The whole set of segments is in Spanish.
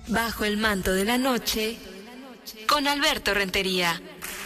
Bajo el manto de la noche, con Alberto Rentería.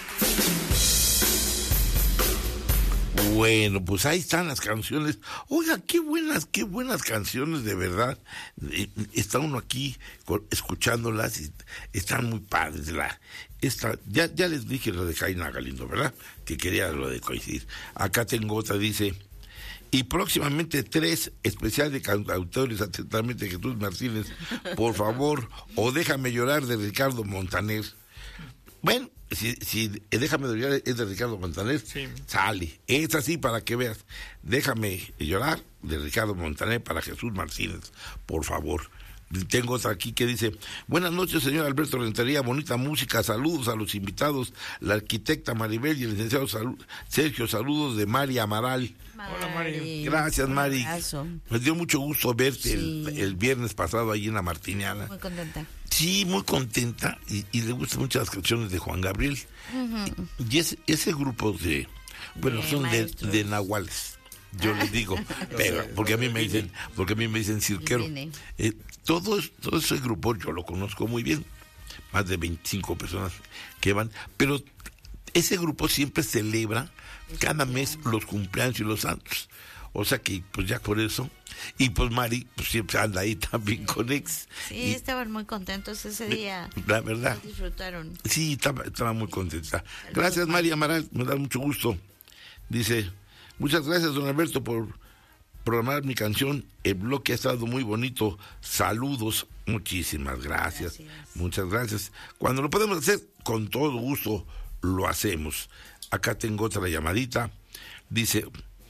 Bueno, pues ahí están las canciones. Oiga, qué buenas canciones, de verdad. Está uno aquí escuchándolas y están muy padres. Ya les dije lo de Jaina Galindo, ¿verdad? Que quería lo de coincidir. Acá tengo otra, dice... Y próximamente 3 especial de cantautores, atentamente Jesús Martínez, por favor, o Déjame llorar de Ricardo Montaner. Bueno, si Déjame llorar es de Ricardo Montaner, sí. Sale. Es así para que veas. Déjame llorar de Ricardo Montaner para Jesús Martínez, por favor. Tengo otra aquí que dice: buenas noches, señor Alberto Rentería, bonita música, saludos a los invitados, la arquitecta Maribel y el licenciado Sergio, saludos de Mari Amaral. Hola, Mari. Gracias, Mari. Me dio mucho gusto verte el viernes pasado ahí en la Martiniana. Muy contenta. Sí, muy contenta, y le gustan mucho las canciones de Juan Gabriel. Uh-huh. Y ese grupo son de nahuales. Yo les digo, pero porque a mí me dicen cirquero. Todo ese grupo yo lo conozco muy bien, más de 25 personas que van, pero ese grupo siempre celebra cada mes los cumpleaños y los santos, o sea que pues ya por eso, y pues Mari pues siempre anda ahí también con ex. Sí, estaban muy contentos ese día. La verdad. Disfrutaron. Sí, estaba muy contenta. Gracias, Mari Amaral, me da mucho gusto. Dice: muchas gracias, don Alberto, por programar mi canción. El bloque ha estado muy bonito. Saludos. Muchísimas gracias. Muchas gracias. Cuando lo podemos hacer, con todo gusto lo hacemos. Acá tengo otra llamadita. Dice: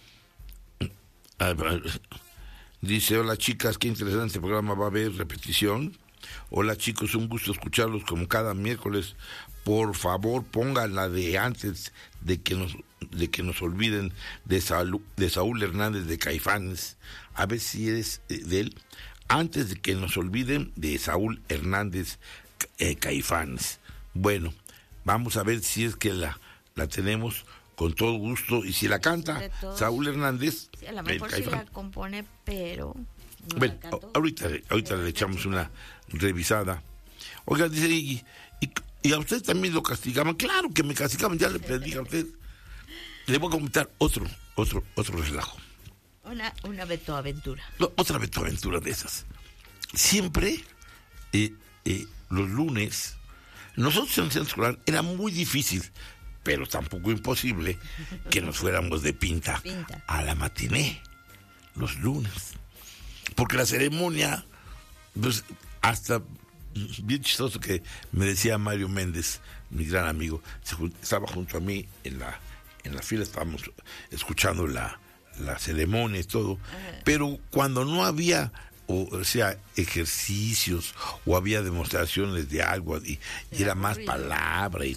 hola chicas, qué interesante programa, va a haber repetición. Hola chicos, un gusto escucharlos como cada miércoles. Por favor, pongan la de antes de que nos olviden de Saúl Hernández de Caifanes. A ver si es de él. Antes de que nos olviden de Saúl Hernández Caifanes. Bueno, vamos a ver si es que la tenemos con todo gusto. Y si la canta Saúl Hernández, sí, a lo mejor sí la compone, pero no bueno, la canto. ahorita le echamos una revisada. Oiga, dice, y a usted también lo castigaban. Claro que me castigaban, ya le pedí a usted. Le voy a comentar otro relajo. Una Betoaventura. Otra Betoaventura de esas. Siempre, los lunes, nosotros en el centro escolar era muy difícil, pero tampoco imposible, que nos fuéramos de pinta a la matiné los lunes. Porque la ceremonia, pues, hasta bien chistoso que me decía Mario Méndez, mi gran amigo, estaba junto a mí en la fila, estábamos escuchando la ceremonia y todo, pero cuando no había, o sea, ejercicios o había demostraciones de algo y era más palabra y